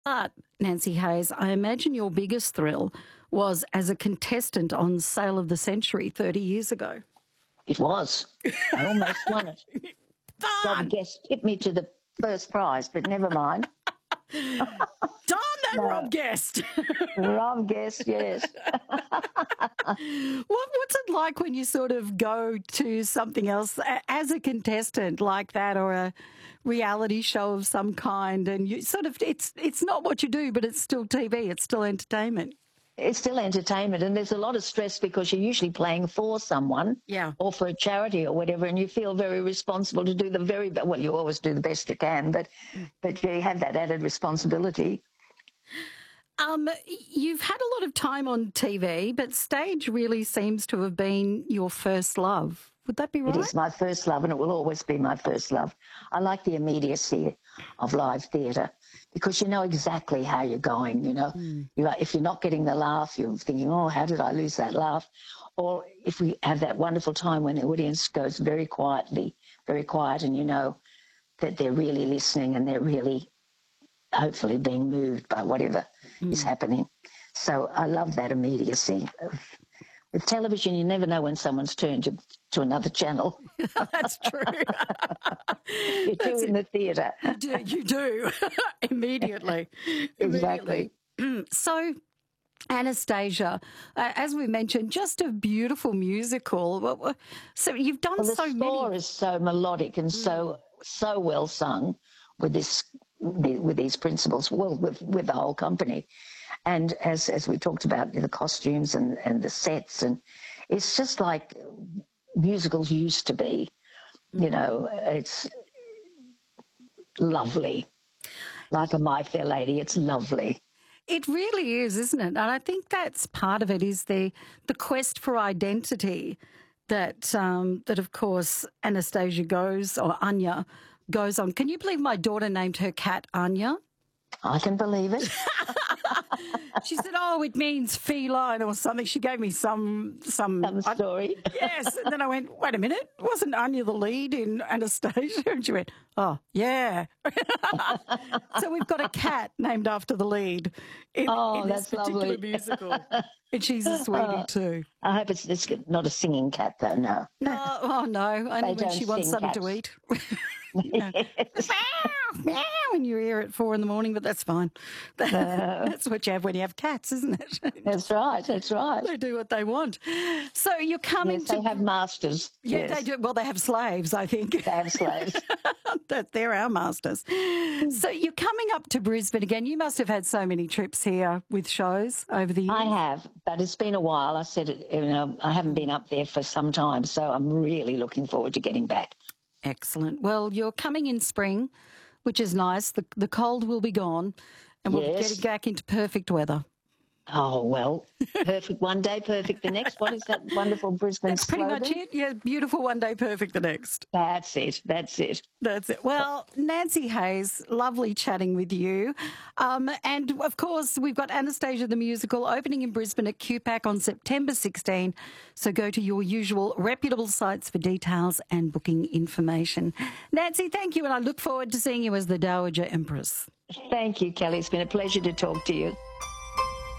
But, Nancy Hayes, I imagine your biggest thrill was as a contestant on Sale of the Century 30 years ago. It was. I almost won it. Rob Darn! Guest tipped me to the first prize, but never mind. Darn that No. Rob Guest! Rob Guest, yes. What's it like when you sort of go to something else as a contestant like that, or a reality show of some kind, and you sort of it's not what you do, but it's still TV, it's still entertainment. It's still entertainment, and there's a lot of stress because you're usually playing for someone, Yeah. or for a charity or whatever, and you feel very responsible to do the very best. Well, you always do the best you can, but you have that added responsibility. You've had a lot of time on TV, but stage really seems to have been your first love. Would that be right? It is my first love, and it will always be my first love. I like the immediacy of live theatre because you know exactly how you're going, you know. If you're not getting the laugh, you're thinking, oh, how did I lose that laugh? Or if we have that wonderful time when the audience goes very quiet, and you know that they're really listening and they're really hopefully being moved by whatever is happening. So I love that immediacy. With television, you never know when someone's turned to another channel. That's true. You're too in the theatre. You do. Immediately. Exactly. So, Anastasia, as we mentioned, just a beautiful musical. So you've done Well, the so score many. is so melodic and so well sung with these principals, well, with the whole company. And as we talked about, the costumes and the sets, and it's just like musicals used to be. You know, it's lovely. Like a My Fair Lady, it's lovely. It really is, isn't it? And I think that's part of it, is the quest for identity that that of course Anastasia Anya goes on. Can you believe my daughter named her cat Anya? I can believe it. She said, "Oh, it means feline or something." She gave me some Story. Yes, and then I went, "Wait a minute, wasn't Anya the lead in Anastasia?" And she went, "Oh, yeah." So we've got a cat named after the lead in this that's particular lovely. musical, and she's a sweetie too. I hope it's not a singing cat, though, no. No, oh no, only when don't she wants sing something to eat. Yeah. Meow, meow, when you hear at 4 a.m, but that's fine. That's what you have when you have cats, isn't it? That's right, that's right. They do what they want. So you're coming Yes, to... they have masters. Yeah, Yes, they do. Well, they have slaves, I think. they have slaves. They're our masters. So you're coming up to Brisbane again. You must have had so many trips here with shows over the years. I have, but it's been a while. I said it, I haven't been up there for some time, so I'm really looking forward to getting back. Excellent. Well, you're coming in spring, which is nice. The cold will be gone, and we'll be Yes. getting back into perfect weather. Oh, well, perfect one day, perfect the next. What is that wonderful Brisbane That's pretty slogan? much it. Yeah, beautiful one day, perfect the next. That's it, that's it. That's it. Well, Nancy Hayes, lovely chatting with you. And of course, we've got Anastasia the Musical opening in Brisbane at QPAC on September 16. So go to your usual reputable sites for details and booking information. Nancy, thank you. And I look forward to seeing you as the Dowager Empress. Thank you, Kelly. It's been a pleasure to talk to you.